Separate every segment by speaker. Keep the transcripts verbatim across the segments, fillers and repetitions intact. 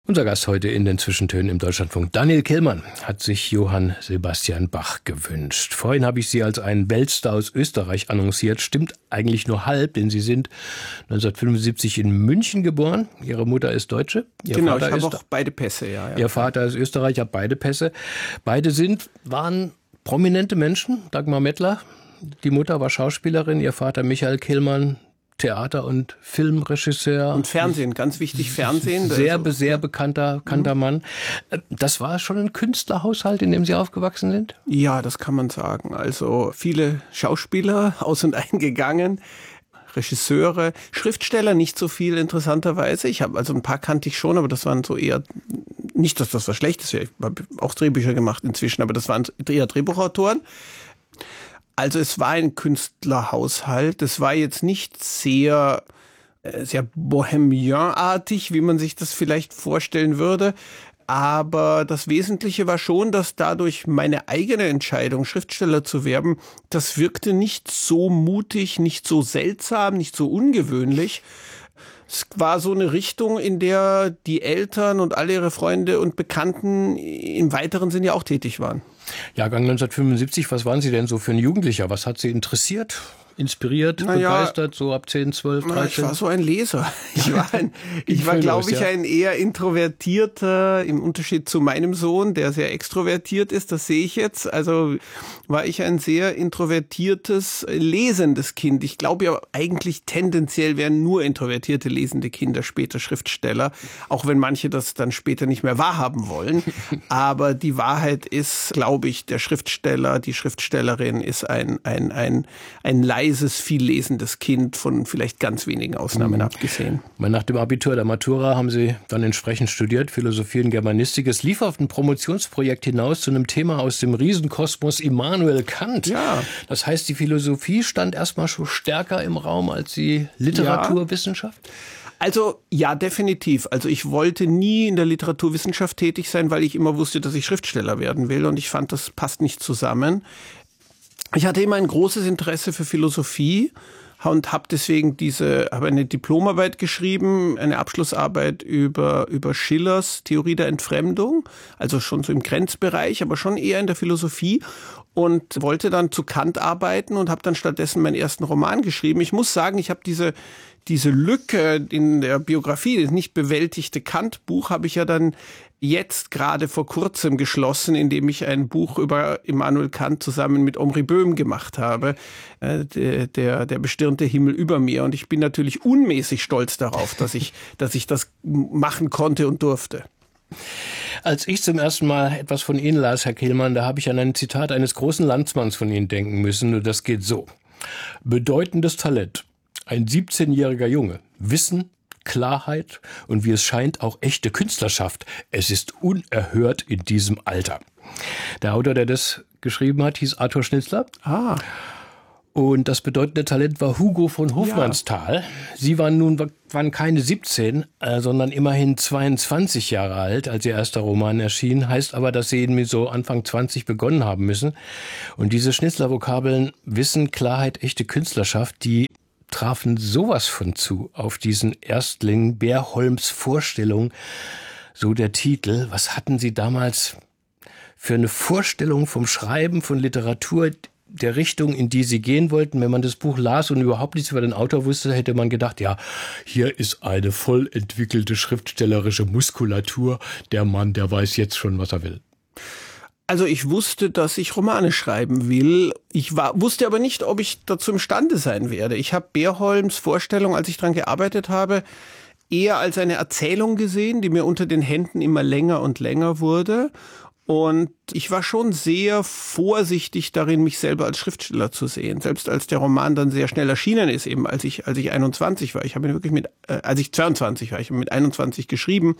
Speaker 1: Unser Gast heute in den Zwischentönen im Deutschlandfunk, Daniel Kehlmann, hat sich Johann Sebastian Bach gewünscht. Vorhin habe ich Sie als einen Weltstar aus Österreich annonciert. Stimmt eigentlich nur halb, denn Sie sind neunzehnhundertfünfundsiebzig in München geboren. Ihre Mutter ist Deutsche. Ihr
Speaker 2: genau,
Speaker 1: Vater
Speaker 2: ich habe
Speaker 1: ist,
Speaker 2: auch beide Pässe. Ja, ja.
Speaker 1: Ihr Vater ist Österreicher, beide Pässe. Beide sind, waren prominente Menschen. Dagmar Mettler, die Mutter war Schauspielerin, Ihr Vater Michael Kehlmann, Theater- und Filmregisseur.
Speaker 2: Und Fernsehen, ganz wichtig, Fernsehen.
Speaker 1: Sehr,
Speaker 2: also,
Speaker 1: sehr bekannter, bekannter mhm. Mann. Das war schon ein Künstlerhaushalt, in dem Sie aufgewachsen sind?
Speaker 2: Ja, das kann man sagen. Also viele Schauspieler aus und eingegangen, Regisseure, Schriftsteller nicht so viel interessanterweise. Ich habe also ein paar kannte ich schon, aber das waren so eher, nicht, dass das was Schlechtes wäre. Ich habe auch Drehbücher gemacht inzwischen, aber das waren eher Drehbuchautoren. Also es war ein Künstlerhaushalt. Es war jetzt nicht sehr, sehr bohemianartig, wie man sich das vielleicht vorstellen würde. Aber das Wesentliche war schon, dass dadurch meine eigene Entscheidung, Schriftsteller zu werden, das wirkte nicht so mutig, nicht so seltsam, nicht so ungewöhnlich. Es war so eine Richtung, in der die Eltern und alle ihre Freunde und Bekannten im weiteren Sinne ja auch tätig waren.
Speaker 1: Jahrgang neunzehnhundertfünfundsiebzig, was waren Sie denn so für ein Jugendlicher? Was hat Sie interessiert, inspiriert, naja, begeistert, so ab zehn, zwölf, dreizehn?
Speaker 2: Ich war so ein Leser. Ich war, ein, ich war glaube ich, ein eher introvertierter, im Unterschied zu meinem Sohn, der sehr extrovertiert ist, das sehe ich jetzt. Also war ich ein sehr introvertiertes, lesendes Kind. Ich glaube ja eigentlich tendenziell wären nur introvertierte, lesende Kinder später Schriftsteller, auch wenn manche das dann später nicht mehr wahrhaben wollen. Aber die Wahrheit ist, glaube ich, der Schriftsteller, die Schriftstellerin ist ein, ein, ein, ein leises, viel lesendes Kind, von vielleicht ganz wenigen Ausnahmen mhm. abgesehen.
Speaker 1: Nach dem Abitur der Matura haben Sie dann entsprechend studiert, Philosophie und Germanistik. Es lief auf ein Promotionsprojekt hinaus zu einem Thema aus dem Riesenkosmos Immanuel Kant.
Speaker 2: Ja.
Speaker 1: Das heißt, die Philosophie stand erstmal schon stärker im Raum als die Literaturwissenschaft?
Speaker 2: Ja. Also ja, definitiv. Also ich wollte nie in der Literaturwissenschaft tätig sein, weil ich immer wusste, dass ich Schriftsteller werden will und ich fand, das passt nicht zusammen. Ich hatte immer ein großes Interesse für Philosophie und habe deswegen diese, habe eine Diplomarbeit geschrieben, eine Abschlussarbeit über, über Schillers Theorie der Entfremdung, also schon so im Grenzbereich, aber schon eher in der Philosophie und wollte dann zu Kant arbeiten und habe dann stattdessen meinen ersten Roman geschrieben. Ich muss sagen, ich habe diese, diese Lücke in der Biografie, das nicht bewältigte Kant-Buch, habe ich ja dann jetzt gerade vor kurzem geschlossen, indem ich ein Buch über Immanuel Kant zusammen mit Omri Böhm gemacht habe, äh, der, der, der bestirnte Himmel über mir. Und ich bin natürlich unmäßig stolz darauf, dass ich, dass ich das machen konnte und durfte.
Speaker 1: Als ich zum ersten Mal etwas von Ihnen las, Herr Kehlmann, da habe ich an ein Zitat eines großen Landsmanns von Ihnen denken müssen. Und das geht so. Bedeutendes Talent. Ein siebzehnjähriger Junge. Wissen, Klarheit und wie es scheint auch echte Künstlerschaft. Es ist unerhört in diesem Alter. Der Autor, der das geschrieben hat, hieß Arthur Schnitzler.
Speaker 2: Ah.
Speaker 1: Und das bedeutende Talent war Hugo von Hofmannsthal. Ja. Sie waren nun waren keine siebzehn, äh, sondern immerhin zweiundzwanzig Jahre alt, als Ihr erster Roman erschien. Heißt aber, dass Sie mit so Anfang zwanzig begonnen haben müssen. Und diese Schnitzler-Vokabeln Wissen, Klarheit, echte Künstlerschaft, die trafen sowas von zu auf diesen Erstling Bärholms Vorstellung, so der Titel. Was hatten Sie damals für eine Vorstellung vom Schreiben von Literatur, der Richtung, in die Sie gehen wollten? Wenn man das Buch las und überhaupt nichts über den Autor wusste, hätte man gedacht, ja, hier ist eine voll entwickelte schriftstellerische Muskulatur. Der Mann, der weiß jetzt schon, was er will.
Speaker 2: Also ich wusste, dass ich Romane schreiben will. Ich war, wusste aber nicht, ob ich dazu imstande sein werde. Ich habe Bärholms Vorstellung, als ich daran gearbeitet habe, eher als eine Erzählung gesehen, die mir unter den Händen immer länger und länger wurde. Und ich war schon sehr vorsichtig darin, mich selber als Schriftsteller zu sehen. Selbst als der Roman dann sehr schnell erschienen ist, eben als ich, als ich einundzwanzig war. Ich habe ihn wirklich mit, äh, als ich zweiundzwanzig war, ich habe mit einundzwanzig geschrieben.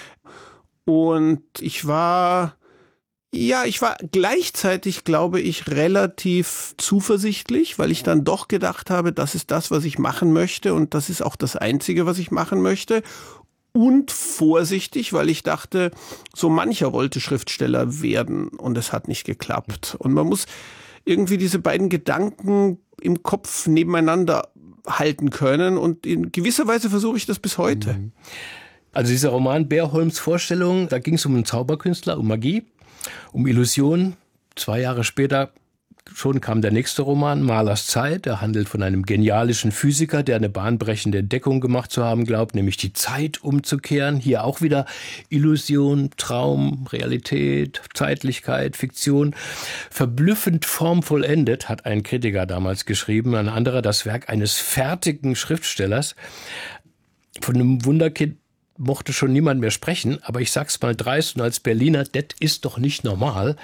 Speaker 2: Und ich war... Ja, ich war gleichzeitig, glaube ich, relativ zuversichtlich, weil ich dann doch gedacht habe, das ist das, was ich machen möchte und das ist auch das Einzige, was ich machen möchte. Und vorsichtig, weil ich dachte, so mancher wollte Schriftsteller werden und es hat nicht geklappt. Und man muss irgendwie diese beiden Gedanken im Kopf nebeneinander halten können und in gewisser Weise versuche ich das bis heute.
Speaker 1: Mhm. Also dieser Roman Beerholms Vorstellung, da ging es um einen Zauberkünstler, um Magie, um Illusionen. Zwei Jahre später schon kam der nächste Roman, Malers Zeit. Der handelt von einem genialischen Physiker, der eine bahnbrechende Entdeckung gemacht zu haben glaubt, nämlich die Zeit umzukehren. Hier auch wieder Illusion, Traum, Realität, Zeitlichkeit, Fiktion. Verblüffend formvollendet, hat ein Kritiker damals geschrieben. Ein anderer, das Werk eines fertigen Schriftstellers. Von einem Wunderkind mochte schon niemand mehr sprechen, aber ich sag's mal dreist und als Berliner, das ist doch nicht normal.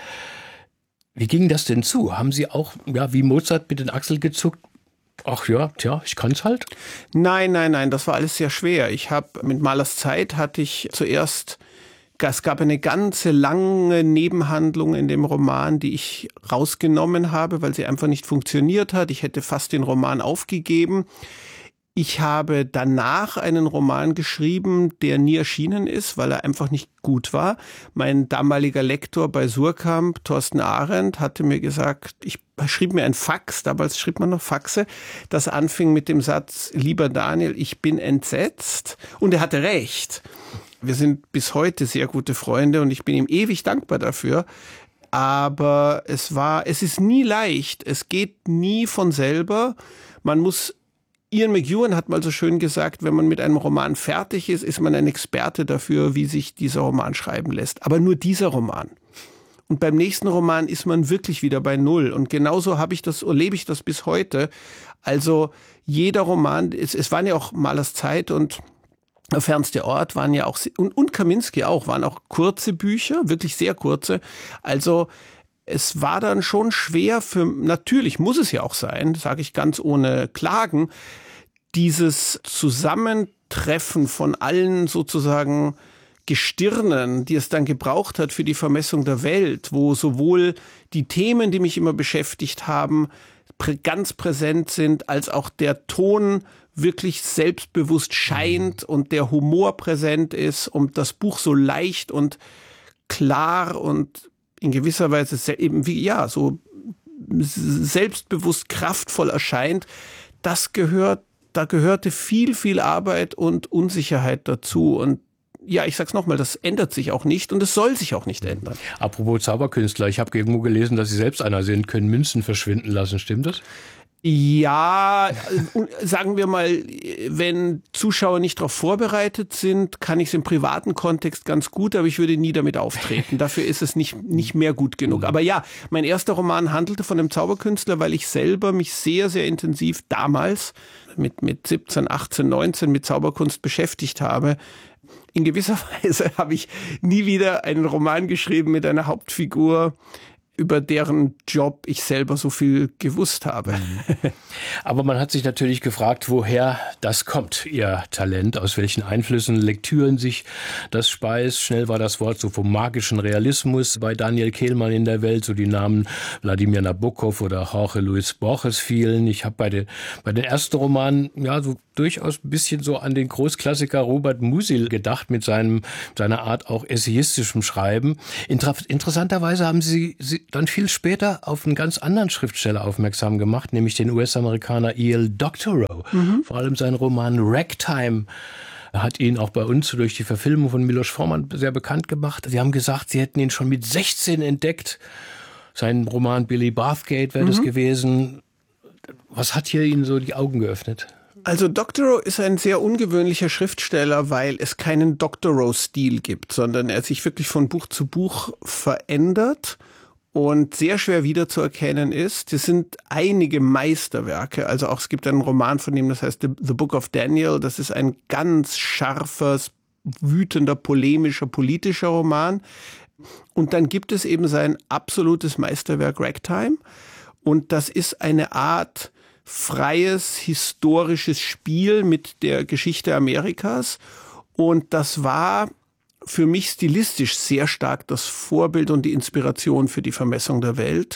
Speaker 1: Wie ging das denn zu? Haben Sie auch, ja, wie Mozart mit den Achseln gezuckt? Ach ja, tja, ich kann's halt.
Speaker 2: Nein, nein, nein, das war alles sehr schwer. Ich habe mit Malers Zeit hatte ich zuerst, es gab eine ganze lange Nebenhandlung in dem Roman, die ich rausgenommen habe, weil sie einfach nicht funktioniert hat. Ich hätte fast den Roman aufgegeben. Ich habe danach einen Roman geschrieben, der nie erschienen ist, weil er einfach nicht gut war. Mein damaliger Lektor bei Suhrkamp, Thorsten Arendt, hatte mir gesagt, ich schrieb mir ein Fax, damals schrieb man noch Faxe, das anfing mit dem Satz, lieber Daniel, ich bin entsetzt. Und er hatte recht. Wir sind bis heute sehr gute Freunde und ich bin ihm ewig dankbar dafür. Aber es war, es ist nie leicht. Es geht nie von selber. Man muss Ian McEwan hat mal so schön gesagt, wenn man mit einem Roman fertig ist, ist man ein Experte dafür, wie sich dieser Roman schreiben lässt. Aber nur dieser Roman. Und beim nächsten Roman ist man wirklich wieder bei Null. Und genauso habe ich das, erlebe ich das bis heute. Also jeder Roman, es, es waren ja auch Malers Zeit und Fernster Ort waren ja auch, und, und Kaminski auch, waren auch kurze Bücher, wirklich sehr kurze. Also es war dann schon schwer für, natürlich muss es ja auch sein, sage ich ganz ohne Klagen, dieses Zusammentreffen von allen sozusagen Gestirnen, die es dann gebraucht hat für die Vermessung der Welt, wo sowohl die Themen, die mich immer beschäftigt haben, ganz präsent sind, als auch der Ton wirklich selbstbewusst scheint und der Humor präsent ist und das Buch so leicht und klar und in gewisser Weise eben wie, ja, so selbstbewusst kraftvoll erscheint, das gehört, da gehörte viel, viel Arbeit und Unsicherheit dazu. Und ja, ich sag's nochmal, das ändert sich auch nicht und es soll sich auch nicht ändern.
Speaker 1: Apropos Zauberkünstler, ich habe irgendwo gelesen, dass Sie selbst einer sind, können Münzen verschwinden lassen, stimmt das?
Speaker 2: Ja, sagen wir mal, wenn Zuschauer nicht darauf vorbereitet sind, kann ich es im privaten Kontext ganz gut, aber ich würde nie damit auftreten. Dafür ist es nicht, nicht mehr gut genug. Aber ja, mein erster Roman handelte von einem Zauberkünstler, weil ich selber mich sehr, sehr intensiv damals mit, mit siebzehn, achtzehn, neunzehn mit Zauberkunst beschäftigt habe. In gewisser Weise habe ich nie wieder einen Roman geschrieben mit einer Hauptfigur, über deren Job ich selber so viel gewusst habe.
Speaker 1: Aber man hat sich natürlich gefragt, woher das kommt, Ihr Talent, aus welchen Einflüssen, Lektüren sich das speist. Schnell war das Wort so vom magischen Realismus bei Daniel Kehlmann in der Welt, so die Namen Wladimir Nabokov oder Jorge Luis Borges fielen. Ich habe bei den, bei den ersten Romanen ja so durchaus ein bisschen so an den Großklassiker Robert Musil gedacht mit seinem seiner Art auch essayistischem Schreiben. Inter- interessanterweise haben Sie, Sie dann viel später auf einen ganz anderen Schriftsteller aufmerksam gemacht, nämlich den U S-Amerikaner E L Doctorow. Mhm. Vor allem sein Roman Ragtime hat ihn auch bei uns durch die Verfilmung von Milos Forman sehr bekannt gemacht. Sie haben gesagt, Sie hätten ihn schon mit sechzehn entdeckt. Sein Roman Billy Bathgate wäre mhm. das gewesen. Was hat hier Ihnen so die Augen geöffnet?
Speaker 2: Also Doctorow ist ein sehr ungewöhnlicher Schriftsteller, weil es keinen Doctorow-Stil gibt, sondern er sich wirklich von Buch zu Buch verändert und sehr schwer wiederzuerkennen ist. Es sind einige Meisterwerke, also auch es gibt einen Roman von ihm, das heißt The, The Book of Daniel, das ist ein ganz scharfer, wütender, polemischer, politischer Roman. Und dann gibt es eben sein absolutes Meisterwerk Ragtime und das ist eine Art freies, historisches Spiel mit der Geschichte Amerikas. Und das war für mich stilistisch sehr stark das Vorbild und die Inspiration für die Vermessung der Welt.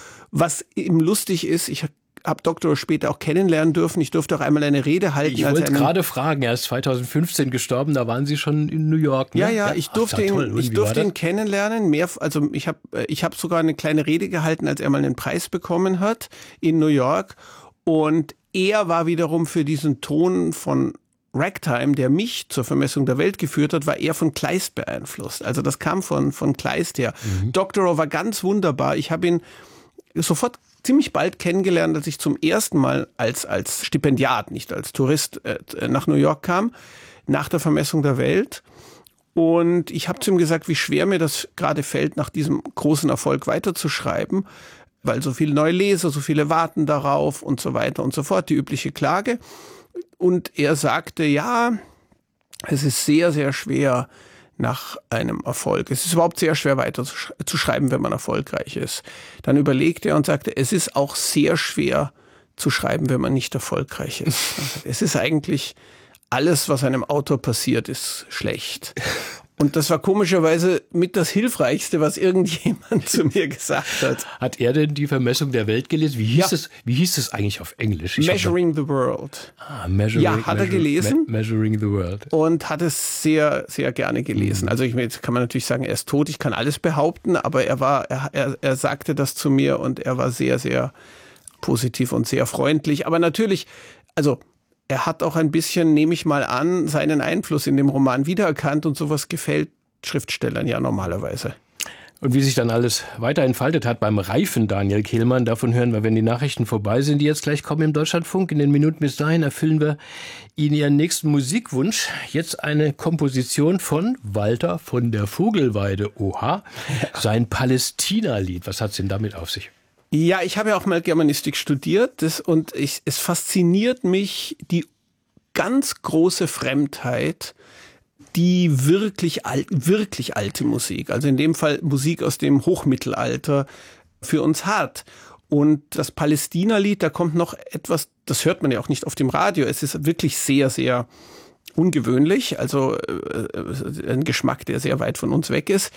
Speaker 2: Was eben lustig ist, ich habe Doktor später auch kennenlernen dürfen. Ich durfte auch einmal eine Rede halten.
Speaker 1: Ich wollte gerade fragen, er ist zweitausendfünfzehn gestorben, da waren Sie schon in New York. Ne?
Speaker 2: Ja, ja, ich durfte, Ach, ihn, ich durfte ihn kennenlernen. Mehr, also ich habe ich hab sogar eine kleine Rede gehalten, als er mal einen Preis bekommen hat in New York. Und er war wiederum für diesen Ton von Ragtime, der mich zur Vermessung der Welt geführt hat, war eher von Kleist beeinflusst. Also das kam von, von Kleist her. Mhm. Doctorow war ganz wunderbar. Ich habe ihn sofort ziemlich bald kennengelernt, als ich zum ersten Mal als, als Stipendiat, nicht als Tourist, äh, nach New York kam, nach der Vermessung der Welt. Und ich habe zu ihm gesagt, wie schwer mir das gerade fällt, nach diesem großen Erfolg weiterzuschreiben, weil so viele neue Leser, so viele warten darauf und so weiter und so fort, die übliche Klage. Und er sagte, ja, es ist sehr, sehr schwer nach einem Erfolg. Es ist überhaupt sehr schwer weiter zu schreiben, wenn man erfolgreich ist. Dann überlegte er und sagte, es ist auch sehr schwer zu schreiben, wenn man nicht erfolgreich ist. Es ist eigentlich alles, was einem Autor passiert, ist schlecht. Und das war komischerweise mit das Hilfreichste, was irgendjemand zu mir gesagt hat.
Speaker 1: Hat er denn die Vermessung der Welt gelesen? Wie hieß ja. es? Wie hieß es eigentlich auf Englisch? Ich
Speaker 2: Measuring the World.
Speaker 1: Ah, measuring,
Speaker 2: ja, hat er gelesen.
Speaker 1: Me Measuring the World.
Speaker 2: Und hat es sehr, sehr gerne gelesen. Mhm. Also ich, jetzt kann man natürlich sagen, er ist tot. Ich kann alles behaupten, aber er war, er, er, er sagte das zu mir und er war sehr, sehr positiv und sehr freundlich. Aber natürlich, also er hat auch ein bisschen, nehme ich mal an, seinen Einfluss in dem Roman wiedererkannt und sowas gefällt Schriftstellern ja normalerweise.
Speaker 1: Und wie sich dann alles weiter entfaltet hat beim reifen Daniel Kehlmann, davon hören wir, wenn die Nachrichten vorbei sind, die jetzt gleich kommen im Deutschlandfunk. In den Minuten bis dahin erfüllen wir Ihnen Ihren nächsten Musikwunsch. Jetzt eine Komposition von Walter von der Vogelweide. Oha, sein Palästina-Lied. Was hat es denn damit auf sich?
Speaker 2: Ja, ich habe ja auch mal Germanistik studiert das, und ich, es fasziniert mich die ganz große Fremdheit, die wirklich, alt, wirklich alte Musik, also in dem Fall Musik aus dem Hochmittelalter, für uns hat. Und das Palästina-Lied, da kommt noch etwas, das hört man ja auch nicht auf dem Radio, es ist wirklich sehr, sehr ungewöhnlich, also äh, ein Geschmack, der sehr weit von uns weg ist.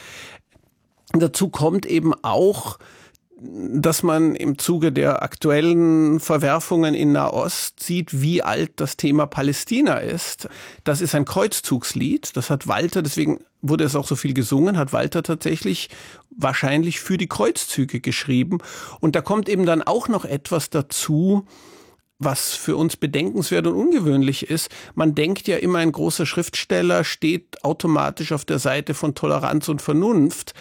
Speaker 2: Und dazu kommt eben auch, dass man im Zuge der aktuellen Verwerfungen in Nahost sieht, wie alt das Thema Palästina ist. Das ist ein Kreuzzugslied, das hat Walter, deswegen wurde es auch so viel gesungen, hat Walter tatsächlich wahrscheinlich für die Kreuzzüge geschrieben. Und da kommt eben dann auch noch etwas dazu, was für uns bedenkenswert und ungewöhnlich ist. Man denkt ja immer, ein großer Schriftsteller steht automatisch auf der Seite von Toleranz und Vernunft.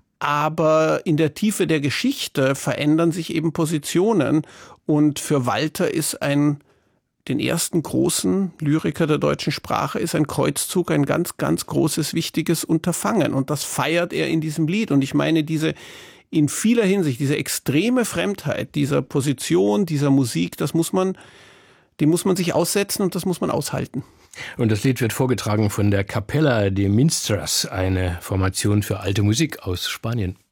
Speaker 2: Aber in der Tiefe der Geschichte verändern sich eben Positionen. Und für Walter ist ein, den ersten großen Lyriker der deutschen Sprache, ist ein Kreuzzug ein ganz, ganz großes, wichtiges Unterfangen. Und das feiert er in diesem Lied. Und ich meine, diese in vieler Hinsicht, diese extreme Fremdheit dieser Position, dieser Musik, das muss man, dem muss man sich aussetzen und das muss man aushalten.
Speaker 1: Und das Lied wird vorgetragen von der Capella de Minstras, eine Formation für alte Musik aus Spanien.